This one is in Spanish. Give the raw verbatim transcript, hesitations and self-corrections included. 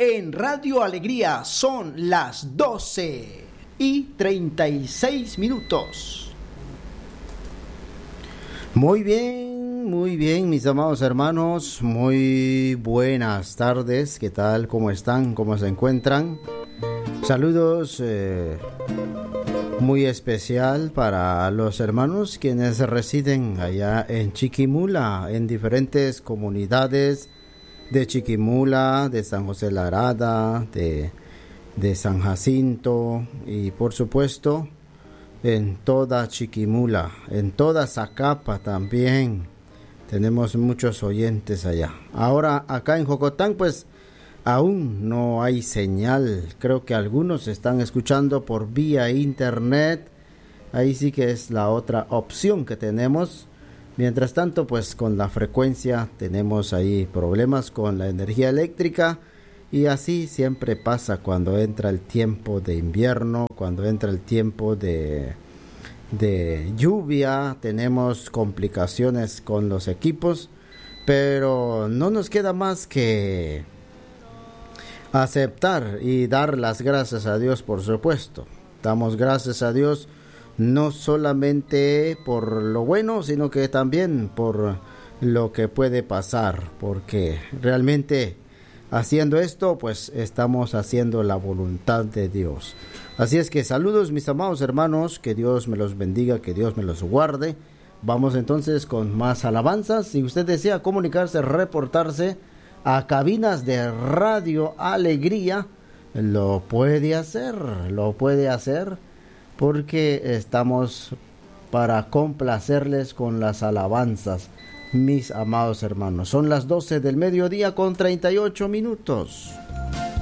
en Radio Alegría. Son las doce y treinta y seis minutos. Muy bien, muy bien, mis amados hermanos. Muy buenas tardes. ¿Qué tal? ¿Cómo están? ¿Cómo se encuentran? Saludos eh, muy especial para los hermanos quienes residen allá en Chiquimula, en diferentes comunidades de Chiquimula, de San José La Arada, de, de San Jacinto y por supuesto en toda Chiquimula, en toda Zacapa también. Tenemos muchos oyentes allá. Ahora acá en Jocotán pues aún no hay señal. Creo que algunos están escuchando por vía internet. Ahí sí que es la otra opción que tenemos. Mientras tanto, pues con la frecuencia tenemos ahí problemas con la energía eléctrica. Y así siempre pasa cuando entra el tiempo de invierno, cuando entra el tiempo de, de lluvia. Tenemos complicaciones con los equipos. Pero no nos queda más que aceptar y dar las gracias a Dios, por supuesto. Damos gracias a Dios no solamente por lo bueno, sino que también por lo que puede pasar, porque realmente haciendo esto, pues estamos haciendo la voluntad de Dios. Así es que saludos, mis amados hermanos, que Dios me los bendiga, que Dios me los guarde. Vamos entonces con más alabanzas. Si usted desea comunicarse, reportarse a cabinas de Radio Alegría, lo puede hacer, lo puede hacer, porque estamos para complacerles con las alabanzas, mis amados hermanos. Son las doce del mediodía con treinta y ocho minutos.